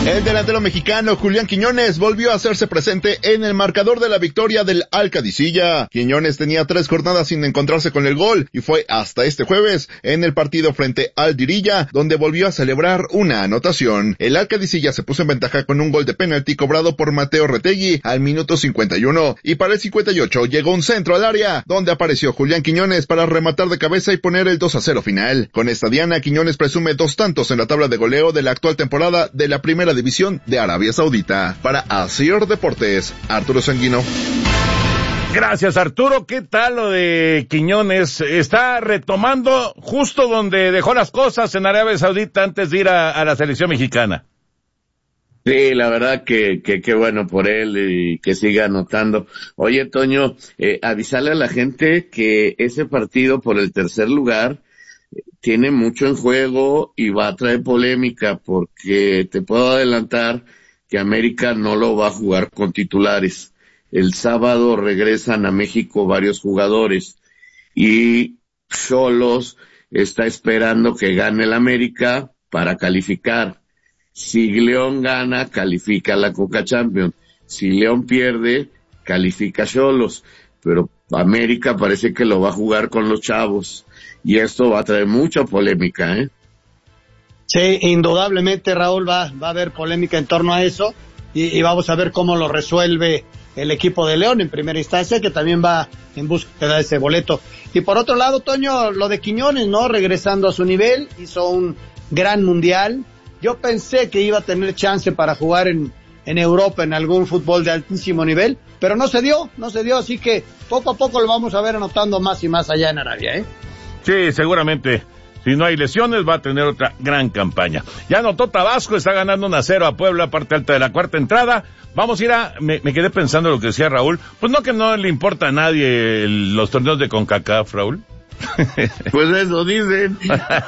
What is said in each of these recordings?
El delantero mexicano Julián Quiñones volvió a hacerse presente en el marcador de la victoria del Alcadicilla. Quiñones tenía 3 jornadas sin encontrarse con el gol y fue hasta este jueves en el partido frente al Dirilla donde volvió a celebrar una anotación. El Alcadicilla se puso en ventaja con un gol de penalti cobrado por Mateo Retegui al minuto 51 y para el 58 llegó un centro al área donde apareció Julián Quiñones para rematar de cabeza y poner el 2-0 final. Con esta diana Quiñones presume 2 tantos en la tabla de goleo de la actual temporada de la Primera División de Arabia Saudita. Para Asir Deportes, Arturo Sanguino. Gracias, Arturo. ¿Qué tal lo de Quiñones? Está retomando justo donde dejó las cosas en Arabia Saudita antes de ir a la selección mexicana. Sí, la verdad que qué bueno por él y que siga anotando. Oye, Toño, avisarle a la gente que ese partido por el tercer lugar tiene mucho en juego y va a traer polémica porque te puedo adelantar que América no lo va a jugar con titulares. El sábado regresan a México varios jugadores y Xolos está esperando que gane el América para calificar. Si León gana, califica a la Conca Champions. Si León pierde, califica Xolos. Pero América parece que lo va a jugar con los chavos. Y esto va a traer mucha polémica, ¿eh? Sí, indudablemente, Raúl, va a haber polémica en torno a eso. Y vamos a ver cómo lo resuelve el equipo de León en primera instancia, que también va en búsqueda de ese boleto. Y por otro lado, Toño, lo de Quiñones, ¿no? Regresando a su nivel, hizo un gran mundial. Yo pensé que iba a tener chance para jugar en Europa, en algún fútbol de altísimo nivel, pero no se dio, así que poco a poco lo vamos a ver anotando más y más allá en Arabia, ¿eh? Sí, seguramente. Si no hay lesiones, va a tener otra gran campaña. Ya anotó Tabasco, está ganando 1-0 a Puebla, parte alta de la cuarta entrada. Vamos a ir me quedé pensando lo que decía Raúl. Pues no que no le importa a nadie los torneos de CONCACAF, Raúl. Pues eso dicen.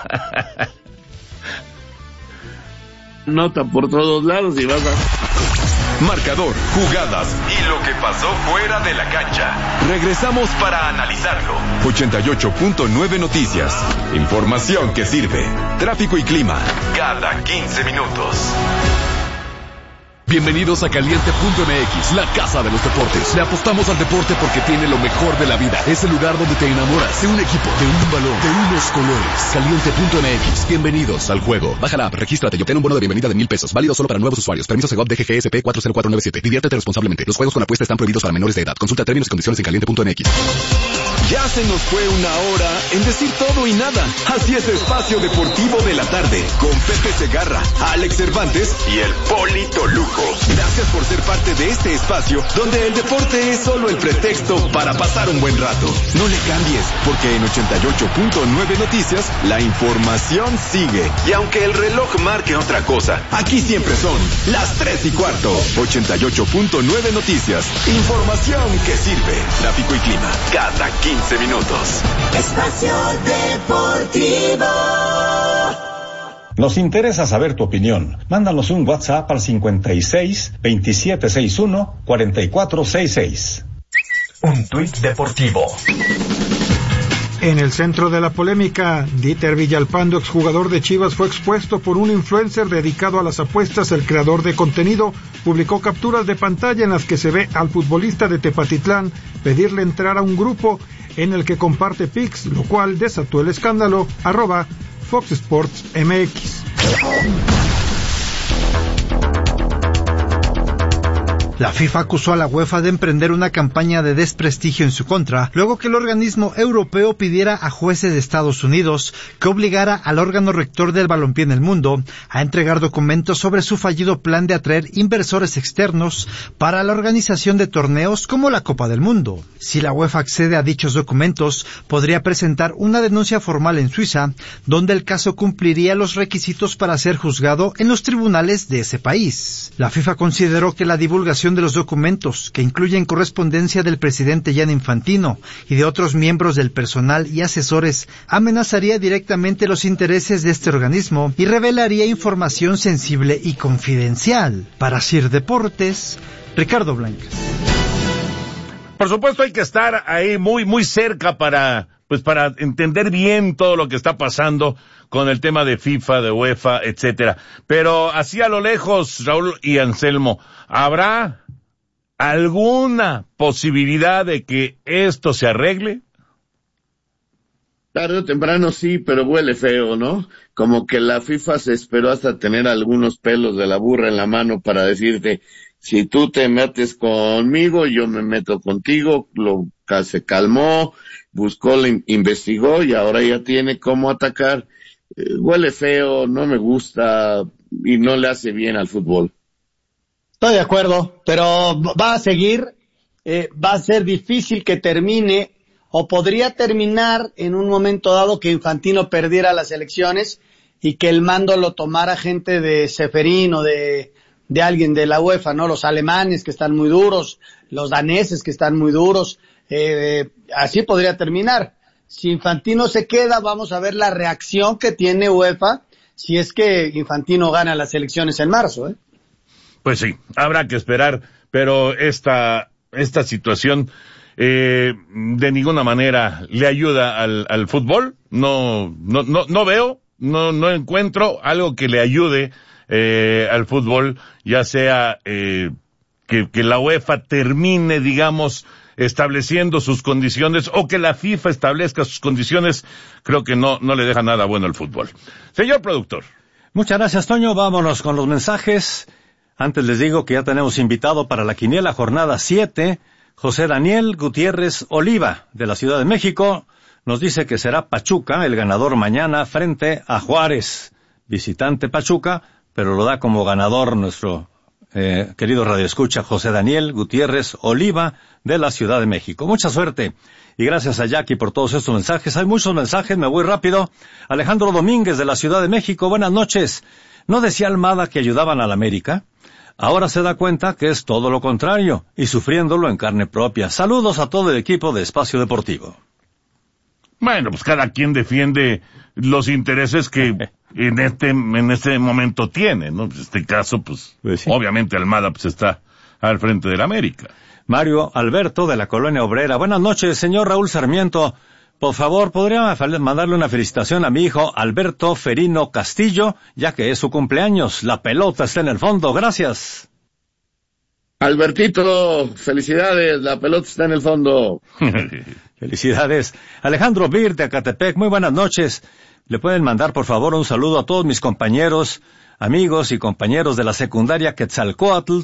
Nota por todos lados y vas a... Marcador, jugadas y lo que pasó fuera de la cancha. Regresamos para analizarlo. 88.9 Noticias. Información que sirve. Tráfico y clima. Cada 15 minutos. Bienvenidos a Caliente.mx, la casa de los deportes. Le apostamos al deporte porque tiene lo mejor de la vida. Es el lugar donde te enamoras de un equipo, de un balón, de unos colores. Caliente.mx, bienvenidos al juego. Baja la app, regístrate y obtén un bono de bienvenida de $1,000. Válido solo para nuevos usuarios. Permiso Segov DGGSP 40497. Diviértete responsablemente. Los juegos con apuesta están prohibidos para menores de edad. Consulta términos y condiciones en Caliente.mx. Ya se nos fue una hora en decir todo y nada. Así es Espacio Deportivo de la Tarde, con Pepe Segarra, Alex Cervantes y el Polito Lujo. Gracias por ser parte de este espacio, donde el deporte es solo el pretexto para pasar un buen rato. No le cambies, porque en 88.9 Noticias, la información sigue. Y aunque el reloj marque otra cosa, aquí siempre son las 3:15. 88.9 Noticias. Información que sirve. Tráfico y clima, cada 15 minutos. Espacio Deportivo. Nos interesa saber tu opinión. Mándanos un WhatsApp al 56 2761 4466. Un tuit deportivo. En el centro de la polémica, Dieter Villalpando, exjugador de Chivas, fue expuesto por un influencer dedicado a las apuestas. El creador de contenido publicó capturas de pantalla en las que se ve al futbolista de Tepatitlán pedirle entrar a un grupo en el que comparte pics, lo cual desató el escándalo. @Fox Sports MX. La FIFA acusó a la UEFA de emprender una campaña de desprestigio en su contra, luego que el organismo europeo pidiera a jueces de Estados Unidos que obligara al órgano rector del balompié en el mundo a entregar documentos sobre su fallido plan de atraer inversores externos para la organización de torneos como la Copa del Mundo. Si la UEFA accede a dichos documentos, podría presentar una denuncia formal en Suiza, donde el caso cumpliría los requisitos para ser juzgado en los tribunales de ese país. La FIFA consideró que la divulgación de los documentos, que incluyen correspondencia del presidente Gianni Infantino y de otros miembros del personal y asesores, amenazaría directamente los intereses de este organismo y revelaría información sensible y confidencial. Para Sir Deportes, Ricardo Blancas. Por supuesto hay que estar ahí muy cerca para pues para entender bien todo lo que está pasando con el tema de FIFA, de UEFA, etcétera. Pero así a lo lejos, Raúl y Anselmo, ¿habrá alguna posibilidad de que esto se arregle? Tarde o temprano sí, pero huele feo, ¿no? Como que la FIFA se esperó hasta tener algunos pelos de la burra en la mano para decirte, si tú te metes conmigo, yo me meto contigo. Se calmó, buscó, investigó y ahora ya tiene cómo atacar. Huele feo, no me gusta y no le hace bien al fútbol. Estoy de acuerdo, pero va a seguir, va a ser difícil que termine, o podría terminar en un momento dado que Infantino perdiera las elecciones y que el mando lo tomara gente de Ceferín o de alguien de la UEFA, ¿no? Los alemanes que están muy duros, los daneses que están muy duros, así podría terminar. Si Infantino se queda, vamos a ver la reacción que tiene UEFA si es que Infantino gana las elecciones en marzo, ¿eh? Pues sí, habrá que esperar, pero esta situación de ninguna manera le ayuda al fútbol. No veo, no encuentro algo que le ayude al fútbol, ya sea que la UEFA termine, digamos, estableciendo sus condiciones, o que la FIFA establezca sus condiciones. Creo que no le deja nada bueno al fútbol. Señor productor. Muchas gracias, Toño. Vámonos con los mensajes. Antes les digo que ya tenemos invitado para la quiniela jornada 7, José Daniel Gutiérrez Oliva, de la Ciudad de México. Nos dice que será Pachuca el ganador mañana frente a Juárez. Visitante Pachuca, pero lo da como ganador nuestro querido radioescucha José Daniel Gutiérrez Oliva, de la Ciudad de México. Mucha suerte y gracias a Jackie por todos estos mensajes. Hay muchos mensajes, me voy rápido. Alejandro Domínguez, de la Ciudad de México, buenas noches. ¿No decía Almada que ayudaban al América? Ahora se da cuenta que es todo lo contrario y sufriéndolo en carne propia. Saludos a todo el equipo de Espacio Deportivo. Bueno, pues cada quien defiende los intereses que en este momento tiene, ¿no? En este caso, pues sí. Obviamente Almada pues está al frente del América. Mario Alberto, de la Colonia Obrera. Buenas noches, señor Raúl Sarmiento. Por favor, ¿podría mandarle una felicitación a mi hijo Alberto Ferino Castillo, ya que es su cumpleaños? La pelota está en el fondo. Gracias. Albertito, felicidades, la pelota está en el fondo. Felicidades. Alejandro Bir, de Acatepec, muy buenas noches. ¿Le pueden mandar, por favor, un saludo a todos mis compañeros, amigos y compañeros de la secundaria Quetzalcóatl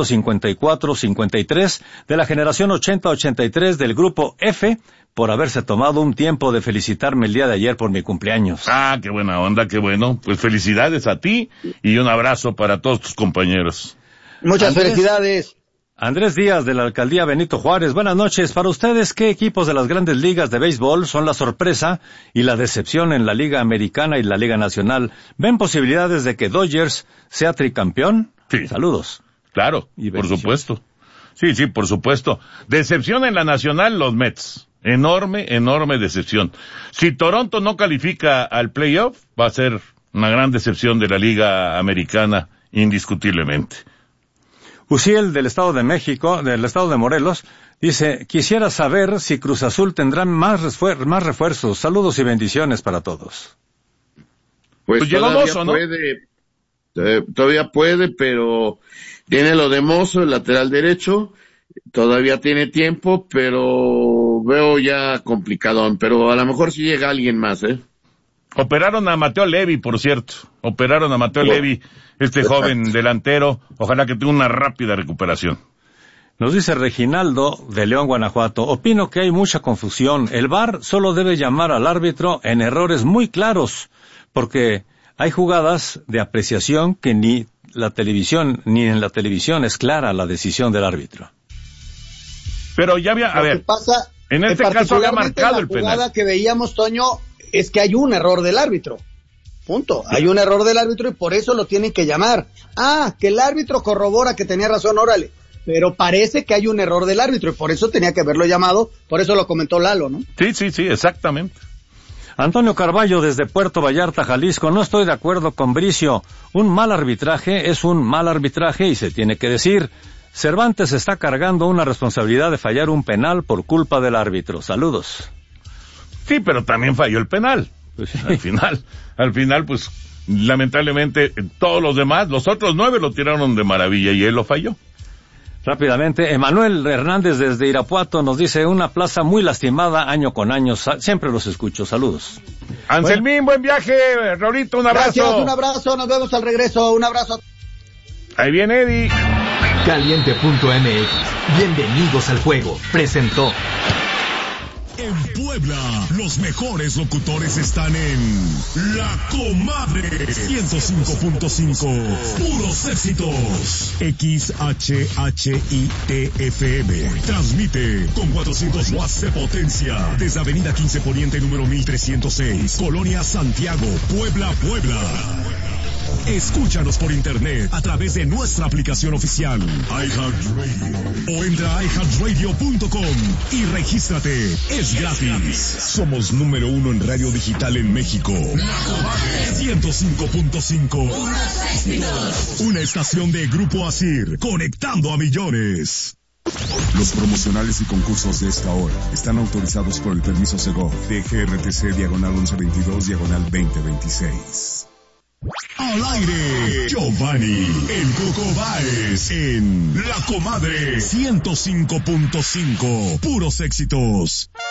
354-53, de la generación 80-83 del grupo F, por haberse tomado un tiempo de felicitarme el día de ayer por mi cumpleaños? Ah, qué buena onda, qué bueno. Pues felicidades a ti y un abrazo para todos tus compañeros. Muchas felicidades. Andrés Díaz, de la Alcaldía Benito Juárez. Buenas noches. Para ustedes, ¿qué equipos de las grandes ligas de béisbol son la sorpresa y la decepción en la Liga Americana y la Liga Nacional? ¿Ven posibilidades de que Dodgers sea tricampeón? Sí. Saludos. Claro, por supuesto. Sí, por supuesto. Decepción en la Nacional, los Mets. Enorme decepción. Si Toronto no califica al playoff, va a ser una gran decepción de la Liga Americana, indiscutiblemente. Uciel, del Estado de México, del Estado de Morelos, dice, quisiera saber si Cruz Azul tendrá más refuerzos. Saludos y bendiciones para todos. Pues llegó Mozo, ¿no? Todavía puede, pero tiene lo de Mozo, el lateral derecho. Todavía tiene tiempo, pero veo ya complicadón. Pero a lo mejor sí llega alguien más, ¿eh? Operaron a Mateo Levy, por cierto. Levy, este joven delantero. Ojalá que tenga una rápida recuperación. Nos dice Reginaldo, de León, Guanajuato. Opino que hay mucha confusión. El VAR solo debe llamar al árbitro en errores muy claros, porque hay jugadas de apreciación que ni en la televisión es clara la decisión del árbitro. Pero ya había, en este caso había marcado el penal. La jugada que veíamos, Toño, es que hay un error del árbitro. Punto. Hay un error del árbitro y por eso lo tienen que llamar. Que el árbitro corrobora que tenía razón, órale. Pero parece que hay un error del árbitro y por eso tenía que haberlo llamado. Por eso lo comentó Lalo, ¿no? Sí, exactamente. Antonio Carballo, desde Puerto Vallarta, Jalisco. No estoy de acuerdo con Bricio. Un mal arbitraje es un mal arbitraje y se tiene que decir. Cervantes está cargando una responsabilidad de fallar un penal por culpa del árbitro. Saludos. Sí, pero también falló el penal. Pues, al final, pues, lamentablemente, todos los demás, los otros 9 lo tiraron de maravilla y él lo falló. Rápidamente, Emanuel Hernández desde Irapuato nos dice, una plaza muy lastimada año con año, siempre los escucho, saludos. Anselmín, buen viaje, Raulito, un abrazo. Gracias, un abrazo, nos vemos al regreso, un abrazo. Ahí viene Eddie. Caliente.mx, bienvenidos al juego, presentó. En Puebla, los mejores locutores están en La Comadre 105.5. Puros éxitos. XHHITFM. Transmite con 400 watts de potencia desde Avenida 15 Poniente número 1306, Colonia Santiago, Puebla, Puebla. Escúchanos por internet a través de nuestra aplicación oficial iHeartRadio o entra a iHeartRadio.com y regístrate. Es gratis. Somos número 1 en radio digital en México. La Comadre 105.5. Una estación de Grupo Asir, conectando a millones. Los promocionales y concursos de esta hora están autorizados por el permiso Segov de GRTC diagonal 1122 Al aire, Giovanni, el Coco Báez, en La Comadre 105.5, puros éxitos.